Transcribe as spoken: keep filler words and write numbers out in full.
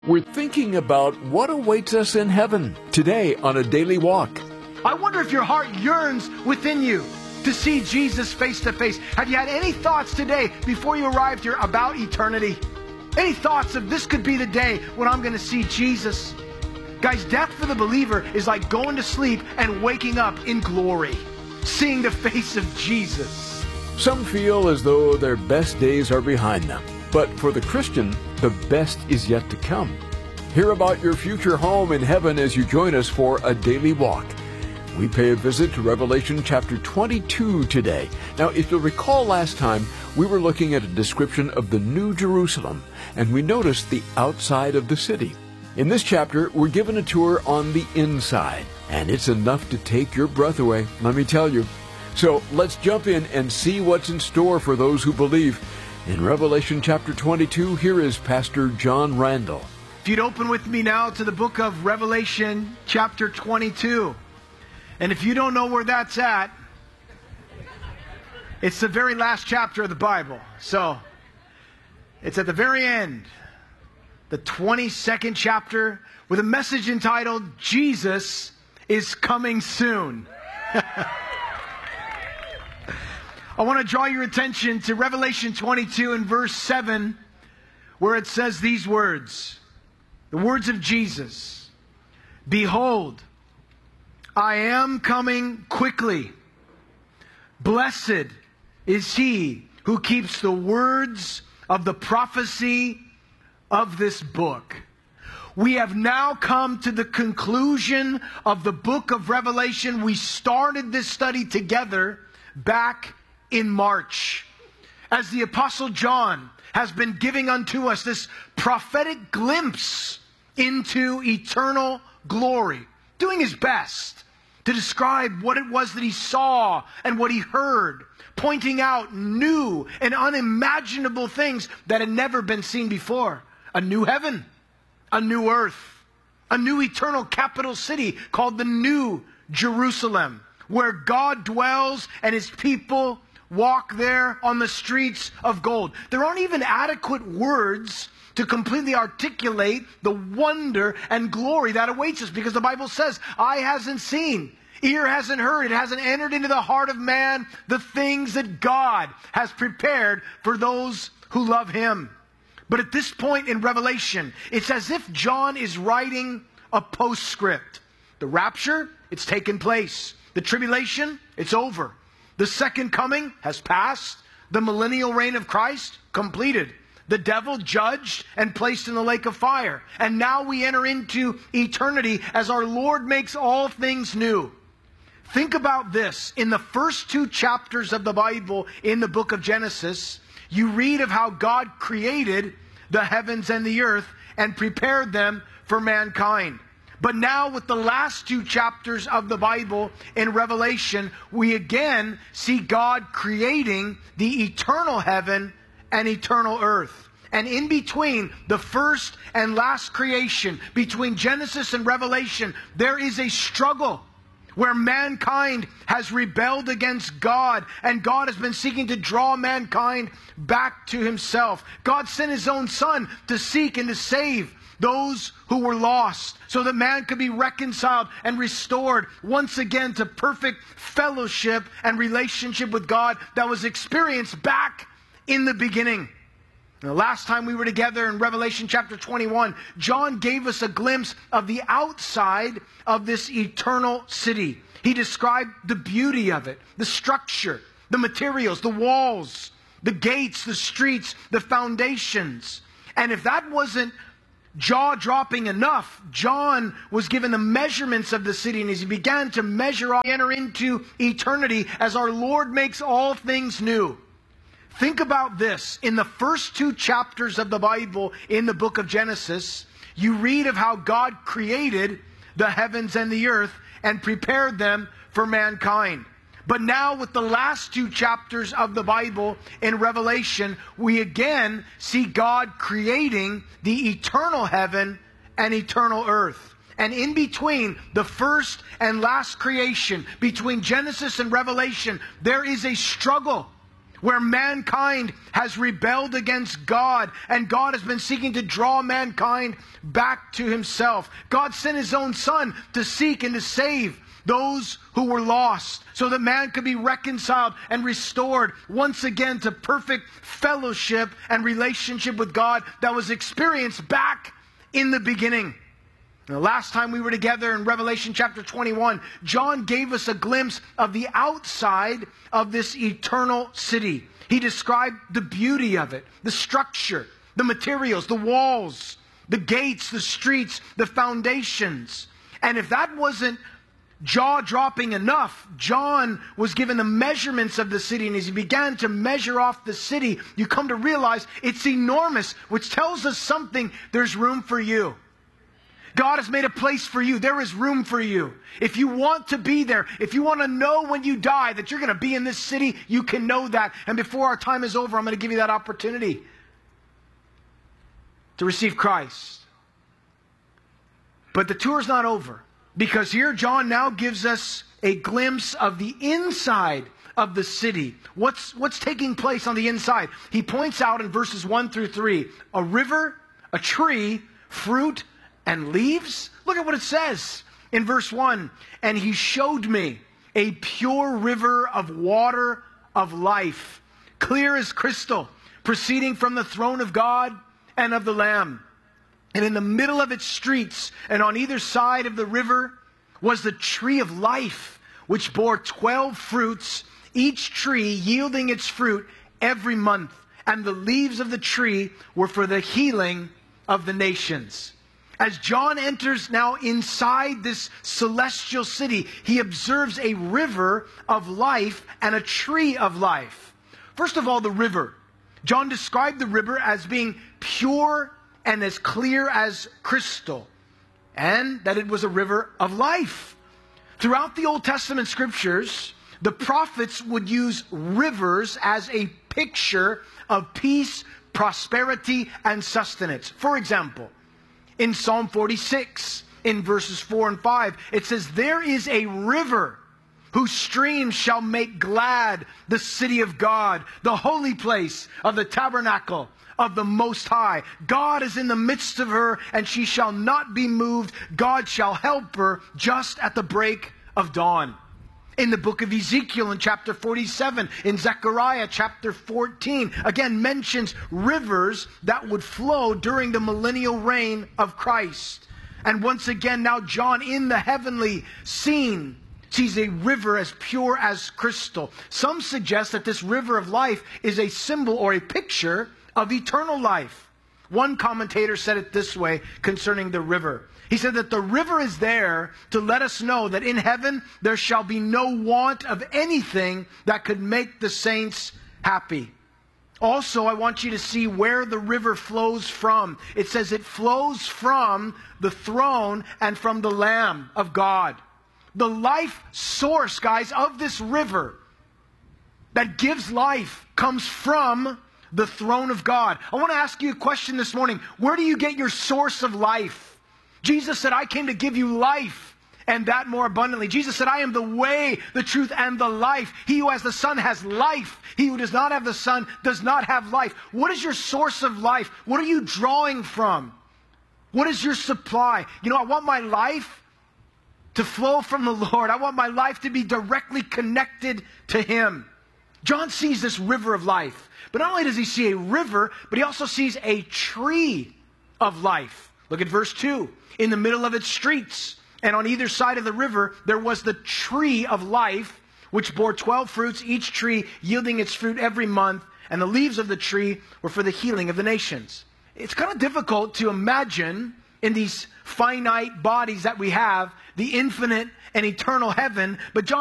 We're thinking about what awaits us in heaven today on A Daily Walk. I wonder if your heart yearns within you to see Jesus face to face. Have you had any thoughts today before you arrived here about eternity? Any thoughts of this could be the day when I'm going to see Jesus? Guys, death for the believer is like going to sleep and waking up in glory, seeing the face of Jesus. Some feel as though their best days are behind them. But for the Christian, the best is yet to come. Hear about your future home in heaven as you join us for A Daily Walk. We pay a visit to Revelation chapter twenty-two today. Now, if you'll recall last time, we were looking at a description of the New Jerusalem, and we noticed the outside of the city. In this chapter, we're given a tour on the inside, and it's enough to take your breath away, let me tell you. So let's jump in and see what's in store for those who believe. In Revelation chapter twenty-two, here is Pastor John Randall. If you'd open with me now to the book of Revelation chapter twenty-two. And if you don't know where that's at, it's the very last chapter of the Bible. So, it's at the very end, the twenty-second chapter, with a message entitled, Jesus is Coming Soon. I want to draw your attention to Revelation twenty-two and verse seven, where it says these words, the words of Jesus. Behold, I am coming quickly. Blessed is he who keeps the words of the prophecy of this book. We have now come to the conclusion of the book of Revelation. We started this study together back in March, as the Apostle John has been giving unto us this prophetic glimpse into eternal glory, doing his best to describe what it was that he saw and what he heard, pointing out new and unimaginable things that had never been seen before. A new heaven, a new earth, a new eternal capital city called the New Jerusalem, where God dwells and his people walk there on the streets of gold. There aren't even adequate words to completely articulate the wonder and glory that awaits us, because the Bible says, eye hasn't seen, ear hasn't heard, it hasn't entered into the heart of man the things that God has prepared for those who love him. But at this point in Revelation, it's as if John is writing a postscript. The rapture, it's taken place. The tribulation, it's over. The second coming has passed. The millennial reign of Christ, completed. The devil judged and placed in the lake of fire. And now we enter into eternity as our Lord makes all things new. Think about this. In the first two chapters of the Bible, in the book of Genesis, you read of how God created the heavens and the earth and prepared them for mankind. But now with the last two chapters of the Bible in Revelation, we again see God creating the eternal heaven and eternal earth. And in between the first and last creation, between Genesis and Revelation, there is a struggle where mankind has rebelled against God, and God has been seeking to draw mankind back to himself. God sent his own Son to seek and to save those who were lost, so that man could be reconciled and restored once again to perfect fellowship and relationship with God that was experienced back in the beginning. The last time we were together in Revelation chapter twenty-one, John gave us a glimpse of the outside of this eternal city. He described the beauty of it, the structure, the materials, the walls, the gates, the streets, the foundations. And if that wasn't jaw-dropping enough, John was given the measurements of the city, and as he began to measure off, enter into eternity as our Lord makes all things new. Think about this. In the first two chapters of the Bible, in the book of Genesis, you read of how God created the heavens and the earth and prepared them for mankind. But now with the last two chapters of the Bible in Revelation, we again see God creating the eternal heaven and eternal earth. And in between the first and last creation, between Genesis and Revelation, there is a struggle where mankind has rebelled against God, and God has been seeking to draw mankind back to himself. God sent his own Son to seek and to save those who were lost, so that man could be reconciled and restored once again to perfect fellowship and relationship with God that was experienced back in the beginning. The last time we were together in Revelation chapter twenty-one, John gave us a glimpse of the outside of this eternal city. He described the beauty of it, the structure, the materials, the walls, the gates, the streets, the foundations. And if that wasn't jaw-dropping enough, John was given the measurements of the city, and as he began to measure off the city, you come to realize it's enormous, which tells us something. There's room for you. God has made a place for you. There is room for you. If you want to be there, if you want to know when you die that you're going to be in this city, you can know that. And before our time is over, I'm going to give you that opportunity to receive Christ. But the tour's not over, because here John now gives us a glimpse of the inside of the city. What's, what's taking place on the inside? He points out in verses one through three, a river, a tree, fruit, and leaves. Look at what it says in verse one. And he showed me a pure river of water of life, clear as crystal, proceeding from the throne of God and of the Lamb. And in the middle of its streets and on either side of the river was the tree of life, which bore twelve fruits, each tree yielding its fruit every month. And the leaves of the tree were for the healing of the nations. As John enters now inside this celestial city, he observes a river of life and a tree of life. First of all, the river. John described the river as being pure and as clear as crystal, and that it was a river of life. Throughout the Old Testament scriptures, the prophets would use rivers as a picture of peace, prosperity, and sustenance. For example, in Psalm forty-six, in verses four and five, it says, there is a river whose streams shall make glad the city of God, the holy place of the tabernacle of the Most High. God is in the midst of her, and she shall not be moved. God shall help her just at the break of dawn. In the book of Ezekiel in chapter forty-seven, in Zechariah chapter fourteen, again mentions rivers that would flow during the millennial reign of Christ. And once again, now John in the heavenly scene sees a river as pure as crystal. Some suggest that this river of life is a symbol or a picture of eternal life. One commentator said it this way concerning the river. He said that the river is there to let us know that in heaven there shall be no want of anything that could make the saints happy. Also, I want you to see where the river flows from. It says it flows from the throne and from the Lamb of God. The life source, guys, of this river that gives life comes from the throne of God. I want to ask you a question this morning. Where do you get your source of life? Jesus said, I came to give you life, and that more abundantly. Jesus said, I am the way, the truth, and the life. He who has the Son has life. He who does not have the Son does not have life. What is your source of life? What are you drawing from? What is your supply? You know, I want my life to flow from the Lord. I want my life to be directly connected to Him. John sees this river of life. But not only does he see a river, but he also sees a tree of life. Look at verse two. In the middle of its streets and on either side of the river, there was the tree of life, which bore twelve fruits, each tree yielding its fruit every month. And the leaves of the tree were for the healing of the nations. It's kind of difficult to imagine in these finite bodies that we have, the infinite and eternal heaven. But John